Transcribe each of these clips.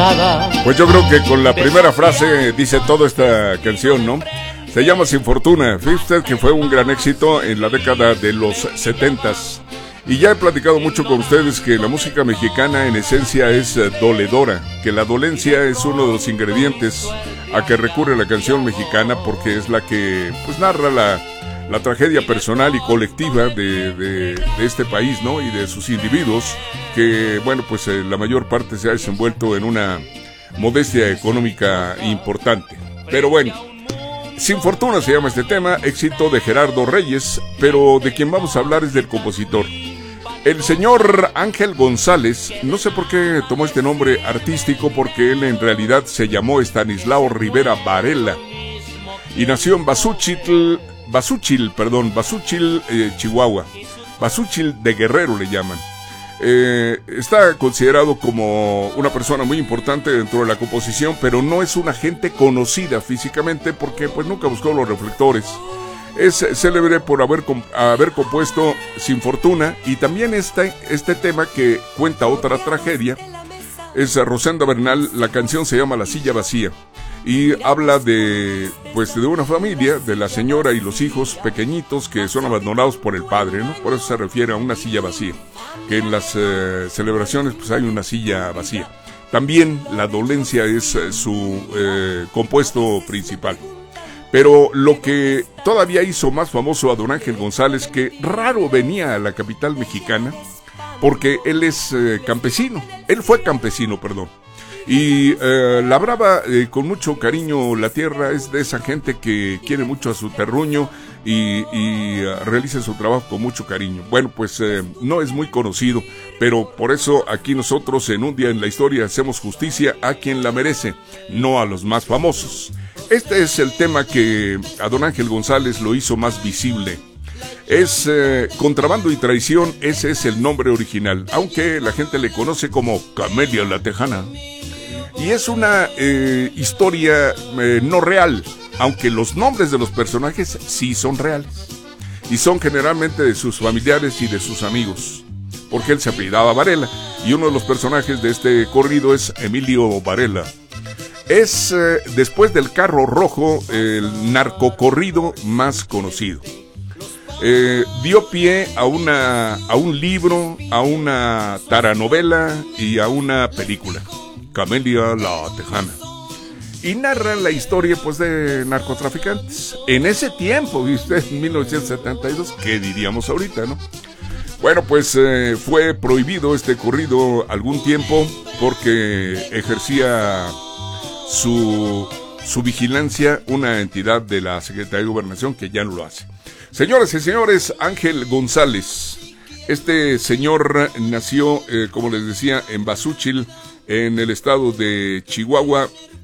nada. Pues yo creo que con la primera frase dice toda esta canción, ¿no? Se llama Sin Fortuna. Fíjate usted que fue un gran éxito en la década de los 70s. Y ya he platicado mucho con ustedes que la música mexicana en esencia es doledora, que la dolencia es uno de los ingredientes a que recurre la canción mexicana, porque es la que pues narra la tragedia personal y colectiva de este país, ¿no? Y de sus individuos, que bueno, pues la mayor parte se ha desenvuelto en una modestia económica importante. Pero bueno, Sin Fortuna se llama este tema, éxito de Gerardo Reyes, pero de quien vamos a hablar es del compositor. El señor Ángel González, no sé por qué tomó este nombre artístico, porque él en realidad se llamó Estanislao Rivera Varela y nació en Basúchil, Chihuahua. Basúchil de Guerrero le llaman. Está considerado como una persona muy importante dentro de la composición, pero no es una gente conocida físicamente porque pues nunca buscó los reflectores. Es célebre por haber compuesto Sin Fortuna, y también este tema que cuenta otra tragedia es Rosenda Bernal. La canción se llama La Silla Vacía y habla de una familia, de la señora y los hijos pequeñitos que son abandonados por el padre, ¿no? Por eso se refiere a una silla vacía, que en las celebraciones pues hay una silla vacía. También la dolencia es su compuesto principal. Pero lo que todavía hizo más famoso a don Ángel González, que raro venía a la capital mexicana, porque él es campesino, él fue campesino, perdón, y labraba con mucho cariño la tierra. Es de esa gente que quiere mucho a su terruño y realiza su trabajo con mucho cariño. Bueno, pues no es muy conocido, pero por eso aquí nosotros en Un Día en la Historia hacemos justicia a quien la merece, no a los más famosos. Este es el tema que a don Ángel González lo hizo más visible. Es Contrabando y Traición, ese es el nombre original, aunque la gente le conoce como Camelia la Tejana. Y es una historia no real, aunque los nombres de los personajes sí son reales. Y son generalmente de sus familiares y de sus amigos, porque él se apellidaba Varela, y uno de los personajes de este corrido es Emilio Varela. Es, después del Carro Rojo, el narcocorrido más conocido. Dio pie a un libro, a una taranovela y a una película, Camelia la Tejana. Y narra la historia pues de narcotraficantes. En ese tiempo, ¿viste? En 1972, ¿qué diríamos ahorita, no? Bueno, pues fue prohibido este corrido algún tiempo porque ejercía su vigilancia una entidad de la Secretaría de Gobernación, que ya no lo hace. Señoras y señores, Ángel González. Este señor nació, como les decía, en Basúchil, en el estado de Chihuahua,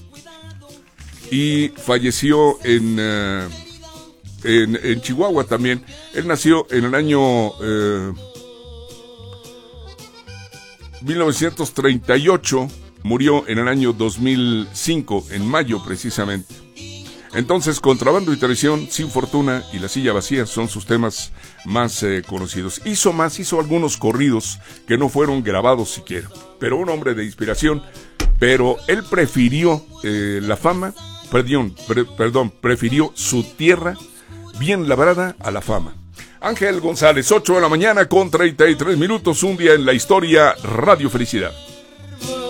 y falleció en Chihuahua también. Él nació en el año 1938, murió en el año 2005, en mayo precisamente. Entonces, Contrabando y Traición, Sin Fortuna y La Silla Vacía son sus temas más conocidos. Hizo algunos corridos que no fueron grabados siquiera, pero un hombre de inspiración. Pero él prefirió la fama, prefirió su tierra bien labrada a la fama. Ángel González, 8 de la mañana con 33 minutos, Un Día en la Historia, Radio Felicidad.